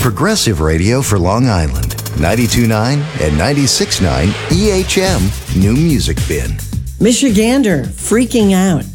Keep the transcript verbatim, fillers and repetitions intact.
Progressive Radio for Long Island. ninety-two point nine and ninety-six point nine E H M New Music Bin. Michigander, freaking out.